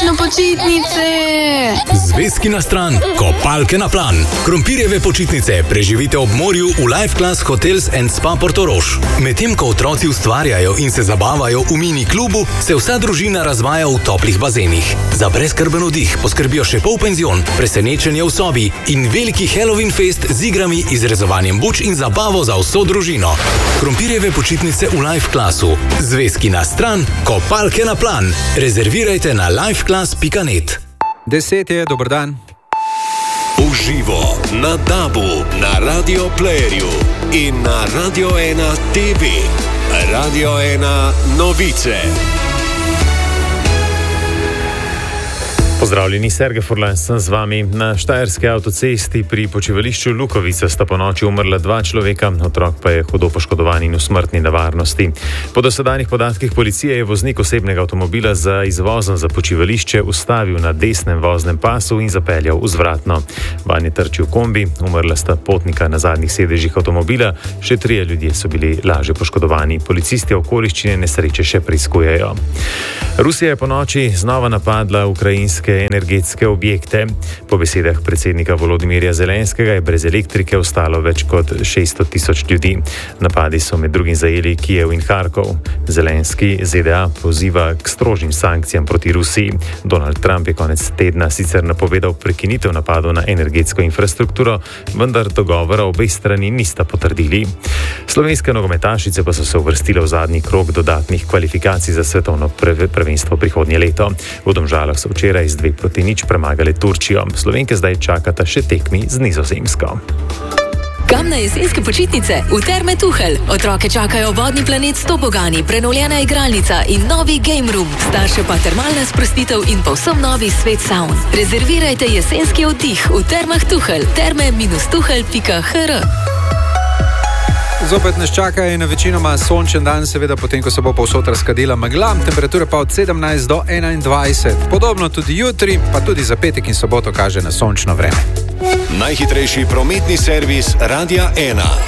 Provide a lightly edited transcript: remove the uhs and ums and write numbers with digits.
na počitnice! Zvezki na stran, kopalke na plan. Krompirjeve počitnice preživite ob morju v Life Class Hotels and Spa Portorož. Medtem ko otroci ustvarjajo in se zabavajo v mini klubu, se vsa družina razvaja v toplih bazenih. Za brezskrben oddih poskrbijo še polpenzion, presenečenje v sobi in veliki Halloween fest z igrami, izrezovanjem buč in zabavo za vso družino. Krompirjeve počitnice v Life Classu. Zvezki na stran, kopalke na plan. Rezervirajte na lifeclass.net. 10 je, dober dan. Uživo na DAB-u, na Radio Playerju in na Radio 1 TV. Radio 1 novice. Pozdravljeni, Sergej Furlan sem z vami. Na štajerski avtocesti pri počivališču Lukovica sta ponoči umrla 2 človeka, otrok pa je hudo poškodovan in v smrtni nevarnosti. Po dosedanjih podatkih policije je voznik osebnega avtomobila za izvozom za počivališče ustavil na desnem voznem pasu in zapeljal vzvratno. Vanj je trčil kombi, umrla sta potnika na zadnjih sedežih avtomobila, še 3 ljudje so bili lažje poškodovani. Policisti okoliščine nesreče še preiskujejo. Rusija je ponoči znova napadla ukrajinske energetske objekte. Po besedah predsednika Volodimirja Zelenskega je brez elektrike ostalo več kot 600 tisoč ljudi. Napadi so med drugim zajeli Kijev in Harkov. Zelenski ZDA poziva k strožjim sankcijam proti Rusiji. Donald Trump je konec tedna sicer napovedal prekinitev napadov na energetsko infrastrukturo, vendar dogovora obeh strani nista potrdili. Slovenske nogometašice pa so se uvrstile v zadnji krog dodatnih kvalifikacij za svetovno prvenstvo prihodnje leto. V Domžalah so včeraj z 2-0 premagale Turčijo. Slovenke zdaj čakata še tekmi z Nizozemsko. Kam na jesenske počitnice? V Terme Tuhelj. Otroke čakajo vodni planet s tobogani, prenovljena igralnica in novi game room. Starše pa termalna sprostitev in povsem novi svet saun. Rezervirajte jesenski oddih v Termah Tuhelj. terme-tuhelj.hr. Zopet nas čaka in večinoma sončen dan, seveda potem, ko se bo povsod razkadila megla, temperature pa od 17 do 21. Podobno tudi jutri, pa tudi za petek in soboto kaže na sončno vreme. Najhitrejši prometni servis Radia 1.